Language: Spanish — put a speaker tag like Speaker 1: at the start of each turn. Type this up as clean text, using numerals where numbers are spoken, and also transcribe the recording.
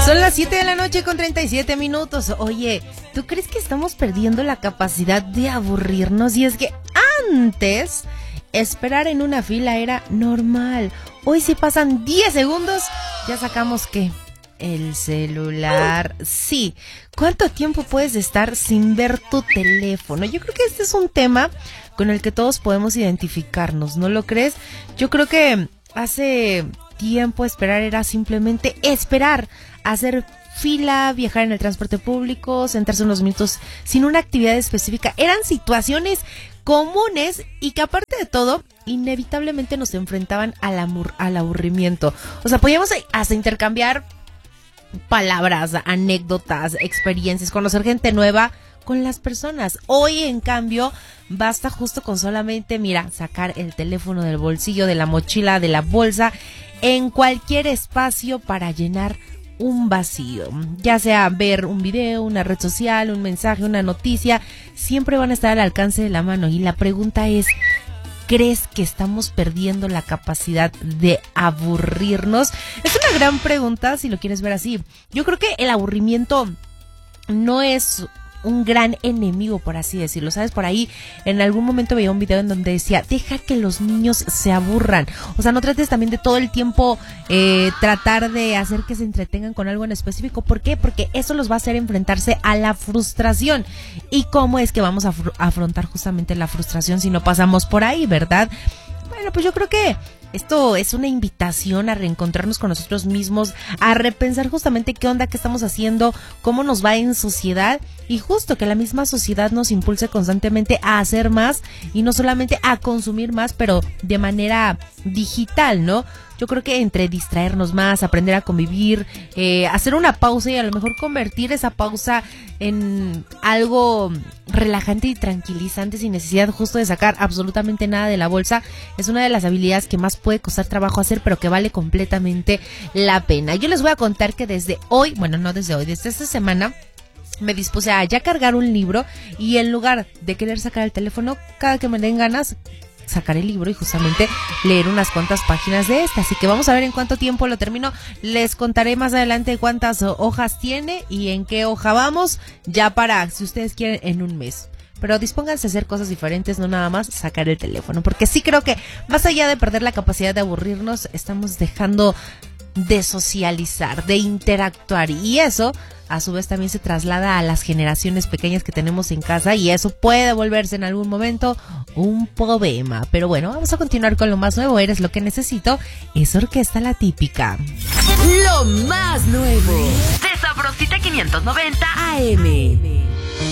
Speaker 1: Son las 7 de la noche con 37 minutos. Oye, ¿tú crees que estamos perdiendo la capacidad de aburrirnos? Y es que antes esperar en una fila era normal. Hoy si pasan 10 segundos, ya sacamos ¿qué? El celular. Sí. ¿Cuánto tiempo puedes estar sin ver tu teléfono? Yo creo que este es un tema con el que todos podemos identificarnos, ¿no lo crees? Yo creo que hace tiempo esperar era simplemente esperar, hacer fila, viajar en el transporte público, sentarse unos minutos sin una actividad específica. Eran situaciones comunes y que aparte de todo, inevitablemente nos enfrentaban al aburrimiento. O sea, podíamos hasta intercambiar palabras, anécdotas, experiencias, conocer gente nueva con las personas. Hoy, en cambio, basta justo con solamente, sacar el teléfono del bolsillo, de la mochila, de la bolsa, en cualquier espacio para llenar un vacío. Ya sea ver un video, una red social, un mensaje, una noticia, siempre van a estar al alcance de la mano. Y la pregunta es, ¿crees que estamos perdiendo la capacidad de aburrirnos? Es una gran pregunta si lo quieres ver así. Yo creo que el aburrimiento no es un gran enemigo, por así decirlo, ¿sabes? Por ahí en algún momento veía un video en donde decía, deja que los niños se aburran. O sea, no trates también de todo el tiempo tratar de hacer que se entretengan con algo en específico. ¿Por qué? Porque eso los va a hacer enfrentarse a la frustración. ¿Y cómo es que vamos a afrontar justamente la frustración si no pasamos por ahí, verdad? Bueno, pues yo creo que esto es una invitación a reencontrarnos con nosotros mismos, a repensar justamente qué onda, qué estamos haciendo, cómo nos va en sociedad y justo que la misma sociedad nos impulse constantemente a hacer más y no solamente a consumir más, pero de manera digital, ¿no? Yo creo que entre distraernos más, aprender a convivir, hacer una pausa y a lo mejor convertir esa pausa en algo relajante y tranquilizante sin necesidad justo de sacar absolutamente nada de la bolsa, es una de las habilidades que más puede costar trabajo hacer, pero que vale completamente la pena. Yo les voy a contar que desde hoy, desde esta semana, me dispuse a ya cargar un libro y en lugar de querer sacar el teléfono, cada que me den ganas, sacar el libro y justamente leer unas cuantas páginas de esta. Así que vamos a ver en cuánto tiempo lo termino. Les contaré más adelante cuántas hojas tiene y en qué hoja vamos, ya para, si ustedes quieren, en un mes. Pero dispónganse a hacer cosas diferentes, no nada más sacar el teléfono. Porque sí creo que más allá de perder la capacidad de aburrirnos, estamos dejando de socializar, de interactuar, y eso a su vez también se traslada a las generaciones pequeñas que tenemos en casa y eso puede volverse en algún momento un problema. Pero bueno, vamos a continuar con lo más nuevo. Eres lo que necesito, es Orquesta La Típica.
Speaker 2: Lo más nuevo de Sabrosita 590 AM.